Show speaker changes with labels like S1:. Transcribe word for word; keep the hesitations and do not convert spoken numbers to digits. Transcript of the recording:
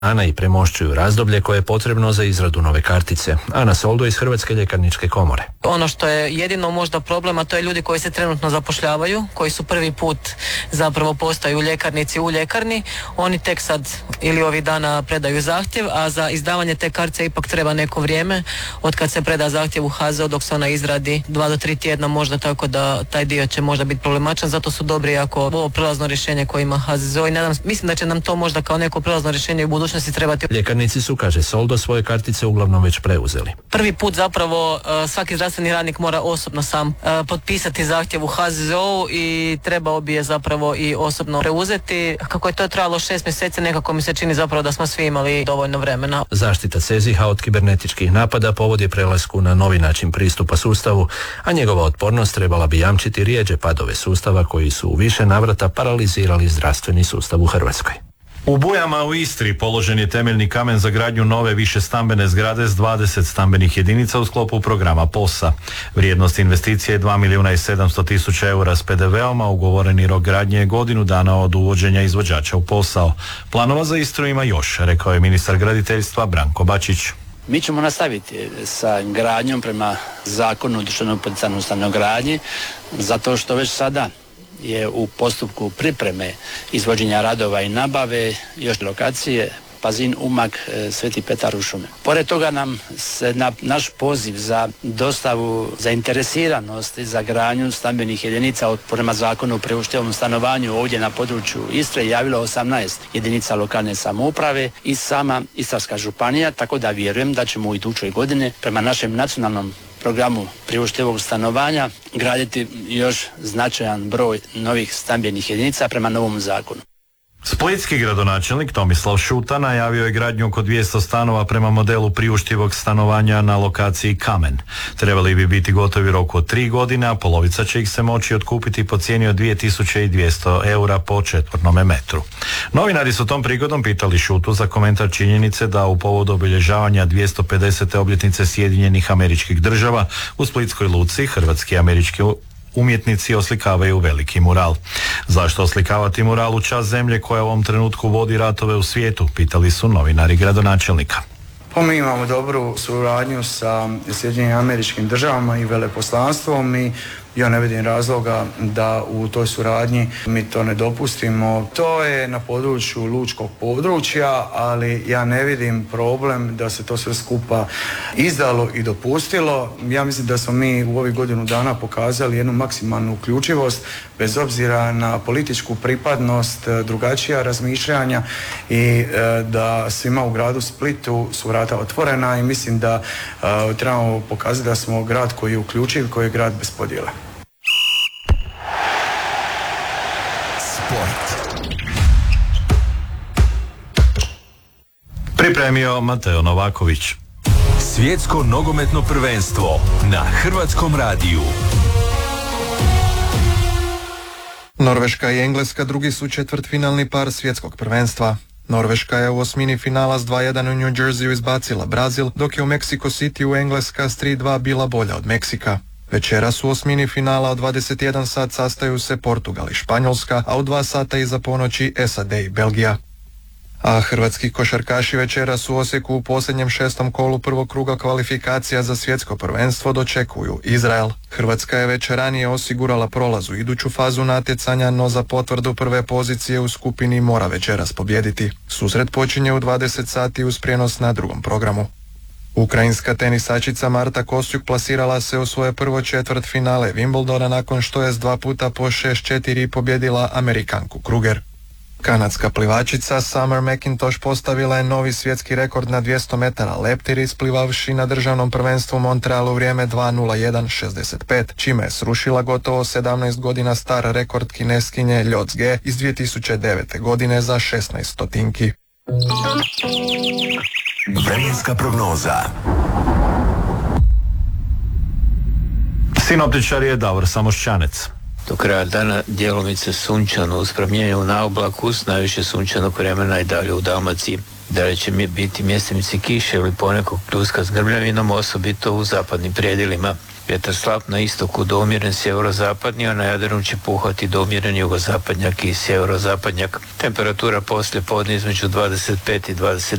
S1: Ana i premošćuju razdoblje koje je potrebno za izradu nove kartice. Ana Soldo iz Hrvatske ljekarničke komore.
S2: Ono što je jedino možda problem, a to je ljudi koji se trenutno zapošljavaju, koji su prvi put zapravo postaju ljekarnici u ljekarni. Oni tek sad ili ovih dana predaju zahtjev, a za izdavanje te kartice ipak treba neko vrijeme od kad se preda zahtjev u H Z O dok se ona izradi dva do tri tjedna možda, tako da taj dio će možda biti problematičan. Zato su dobri ako ovo prelazno rješenje koje ima H Z O i nadam, mislim da će nam to možda kao neko prelazno rješenje u budućnosti trebati.
S1: Ljekarnici su, kaže Soldo, svoje kartice uglavnom već preuzeli.
S2: Prvi put zapravo uh, svaki zdravstveni radnik mora osobno sam uh, potpisati zahtjev u H Z O i trebao bi je zapravo i osobno preuzeti. Kako je to trajalo šest mjeseci, nekako mi se čini zapravo da smo svi imali dovoljno vremena.
S1: Zaštita CEZIH-a od kibernetičkih napada povod je prelasku na novi način pristupa sustavu, a njegova otpornost trebala bi jamčiti rijeđe padove sustava koji su u više navrata paralizirali zdravstveni sustav u Hrvatskoj.
S3: U Bujama u Istri položen je temeljni kamen za gradnju nove višestambene zgrade s dvadeset stambenih jedinica u sklopu programa POS-a. Vrijednost investicije je dva milijuna i sedamsto tisuća eura s P D V-om, a ugovoreni rok gradnje je godinu dana od uvođenja izvođača u posao. Planova za Istru ima još, rekao je ministar graditeljstva Branko Bačić.
S4: Mi ćemo nastaviti sa gradnjom prema zakonu o društveno poticajnoj stanogradnji, zato što već sada je u postupku pripreme izvođenja radova i nabave još lokacije Pazin, Umag, Sveti Petar u Šume. Pored toga nam se na naš poziv za dostavu zainteresiranosti za gradnju stambenih jedinica od prema zakonu o priuštivom stanovanju ovdje na području Istre javilo osamnaest jedinica lokalne samouprave i sama Istarska županija, tako da vjerujem da ćemo u idućoj godine prema našem nacionalnom programu priuštivog stanovanja graditi još značajan broj novih stambenih jedinica prema novom zakonu.
S3: Splitski gradonačelnik Tomislav Šuta najavio je gradnju oko dvjesto stanova prema modelu priuštivog stanovanja na lokaciji Kamen. Trebali bi biti gotovi u roku od tri godine, a polovica će ih se moći otkupiti po cijeni od dvije tisuće dvjesto eura po četvornome metru. Novinari su tom prigodom pitali Šutu za komentar činjenice da u povodu obilježavanja dvjesto pedesete obljetnice Sjedinjenih Američkih Država u Splitskoj luci hrvatski i američki umjetnici oslikavaju veliki mural. Zašto oslikavati mural u čast zemlje koja u ovom trenutku vodi ratove u svijetu, pitali su novinari gradonačelnika.
S5: Pa mi imamo dobru suradnju sa Sjedinjenim Američkim Državama i veleposlanstvom i ja ne vidim razloga da u toj suradnji mi to ne dopustimo. To je na području lučkog područja, ali ja ne vidim problem da se to sve skupa izdalo i dopustilo. Ja mislim da smo mi u ovih godinu dana pokazali jednu maksimalnu uključivost bez obzira na političku pripadnost, drugačija razmišljanja i da svima u gradu Splitu su vrata otvorena i mislim da uh, trebamo pokazati da smo grad koji je uključiv, koji je grad bez podjele.
S3: Pripremio Mateo Novaković.
S6: Svjetsko nogometno prvenstvo na Hrvatskom radiju.
S7: Norveška i Engleska drugi su četvrtfinalni par svjetskog prvenstva. Norveška je u osmini finala s dva jedan u New Jerseyu izbacila Brazil, dok je u Mexico Cityu Engleska s tri dva bila bolja od Meksika. Večeras u osmini finala od dvadeset jedan sat sastaju se Portugal i Španjolska, a u dva sata iza ponoći S A D i Belgija. A hrvatski košarkaši večeras u Osijeku u posljednjem šestom kolu prvog kruga kvalifikacija za svjetsko prvenstvo dočekuju Izrael. Hrvatska je već ranije osigurala prolaz u iduću fazu natjecanja, no za potvrdu prve pozicije u skupini mora večeras pobijediti. Susret počinje u dvadeset sati uz prijenos na drugom programu. Ukrajinska tenisačica Marta Kostjuk plasirala se u svoje prvo četvrt finale Wimbledona nakon što je s dva puta po šest četiri pobjedila Amerikanku Kruger. Kanadska plivačica Summer McIntosh postavila je novi svjetski rekord na dvjesto metara leptir isplivavši na državnom prvenstvu u Montrealu vrijeme dva nula jedan šezdeset pet, čime je srušila gotovo sedamnaest godina star rekord Kineskinje Ljoc Ge iz dvije tisuće devete. godine za šesnaest stotinki.
S6: Vremenska prognoza.
S3: Sinoptičar je Davor Samošćanec.
S8: Do kraja dana djelomice sunčano uz promijenjenu na oblaku s najviše sunčanog vremena i dalje u Dalmaciji. Dalje će biti mjestimice kiše ili ponekog pljuska s grmljavinom, osobito u zapadnim predjelima. Vjetar slab na istoku do umjeren sjeverozapadni, a na Jadranu će puhati do umjeren jugozapadnjak i sjeverozapadnjak. Temperatura poslije podne između dvadeset pet i dvadeset